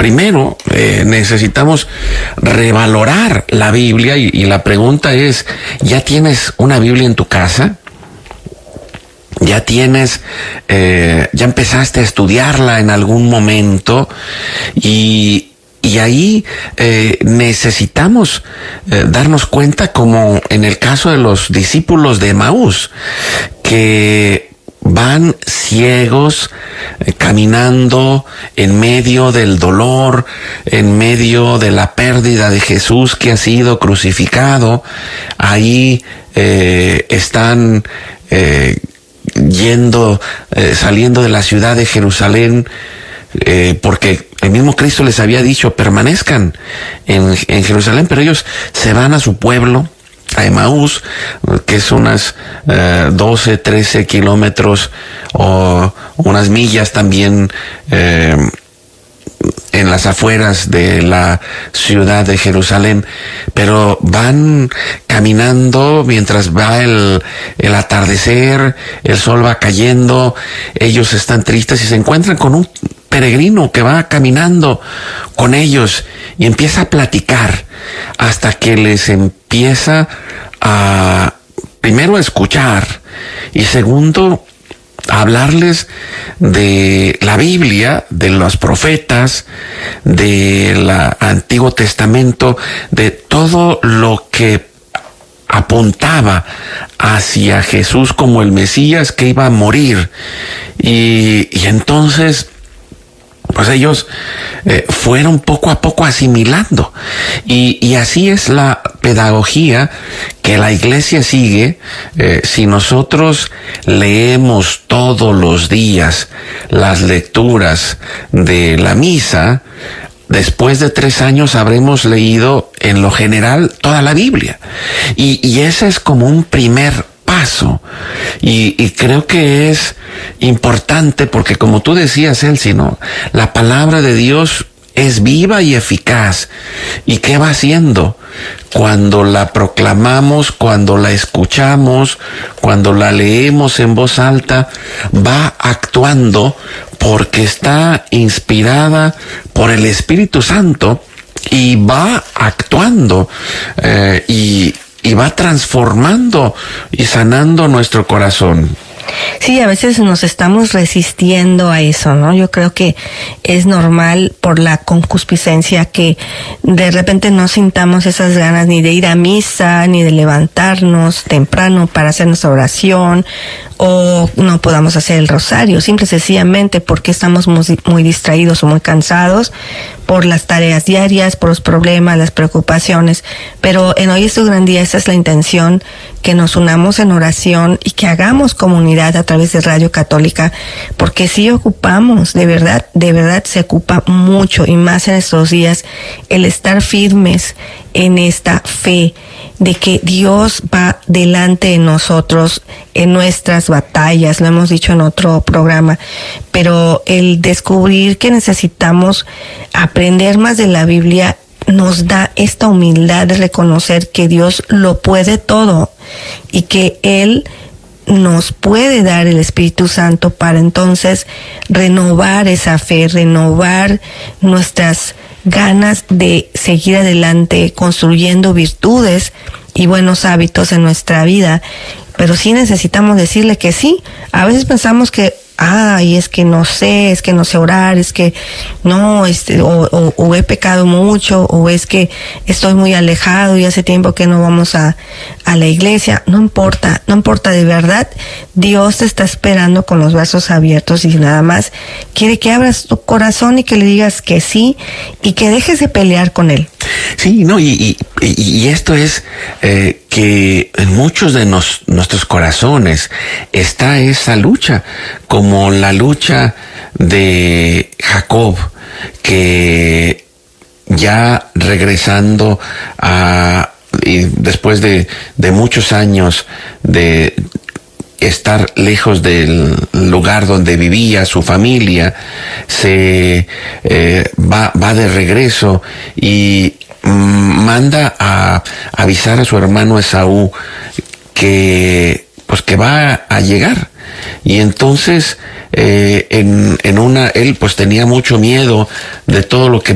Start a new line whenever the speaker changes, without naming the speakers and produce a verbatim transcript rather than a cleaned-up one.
primero eh, necesitamos revalorar la Biblia y, y la pregunta es, ¿ya tienes una Biblia en tu casa? ¿Ya tienes, eh, ya empezaste a estudiarla en algún momento? Y, y ahí eh, necesitamos eh, darnos cuenta, como en el caso de los discípulos de Emaús, que van ciegos, eh, caminando en medio del dolor, en medio de la pérdida de Jesús que ha sido crucificado. Ahí eh, están eh, yendo, eh, saliendo de la ciudad de Jerusalén, eh, porque el mismo Cristo les había dicho, permanezcan en, en Jerusalén, pero ellos se van a su pueblo, a Emaús, que es unas eh, doce, trece kilómetros o unas millas también eh, en las afueras de la ciudad de Jerusalén, pero van caminando mientras va el, el atardecer, el sol va cayendo, ellos están tristes y se encuentran con un peregrino que va caminando con ellos y empieza a platicar hasta que les empieza a, primero, a escuchar y segundo, a hablarles de la Biblia, de los profetas, del Antiguo Testamento, de todo lo que apuntaba hacia Jesús como el Mesías que iba a morir. Y, y entonces, pues ellos eh, fueron poco a poco asimilando. Y, y así es la pedagogía que la iglesia sigue. Eh, si nosotros leemos todos los días las lecturas de la misa, después de tres años habremos leído en lo general toda la Biblia. Y, y ese es como un primer paso. Y, y creo que es importante porque, como tú decías, Elsie, ¿no? La palabra de Dios es viva y eficaz. ¿Y qué va haciendo? Cuando la proclamamos, cuando la escuchamos, cuando la leemos en voz alta, va actuando porque está inspirada por el Espíritu Santo y va actuando eh, y, y va transformando y sanando nuestro corazón.
Sí, a veces nos estamos resistiendo a eso, ¿no? Yo creo que es normal por la concupiscencia que de repente no sintamos esas ganas ni de ir a misa, ni de levantarnos temprano para hacer nuestra oración, o no podamos hacer el rosario, simple y sencillamente porque estamos muy, muy distraídos o muy cansados por las tareas diarias, por los problemas, las preocupaciones. Pero en Hoy es tu gran día, esa es la intención, que nos unamos en oración y que hagamos comunidad a través de Radio Católica, porque sí ocupamos, de verdad, de verdad se ocupa mucho, y más en estos días, el estar firmes en esta fe de que Dios va delante de nosotros en nuestras batallas, lo hemos dicho en otro programa, pero el descubrir que necesitamos aprender más de la Biblia nos da esta humildad de reconocer que Dios lo puede todo y que Él nos puede dar el Espíritu Santo para entonces renovar esa fe, renovar nuestras ganas de seguir adelante construyendo virtudes y buenos hábitos en nuestra vida. Pero sí necesitamos decirle que sí. A veces pensamos que ay, es que no sé, es que no sé orar, es que no, este, o, o, o he pecado mucho, o es que estoy muy alejado y hace tiempo que no vamos a, a la iglesia. No importa, no importa, de verdad, Dios te está esperando con los brazos abiertos y nada más quiere que abras tu corazón y que le digas que sí y que dejes de pelear con Él.
Sí, no, y, y, y esto es eh, que en muchos de nos, nuestros corazones está esa lucha, como la lucha de Jacob, que ya regresando a, y después de, de muchos años de estar lejos del lugar donde vivía su familia, se eh, va, va de regreso y manda a avisar a su hermano Esaú que pues que va a llegar. Y entonces eh, en, en una él pues tenía mucho miedo de todo lo que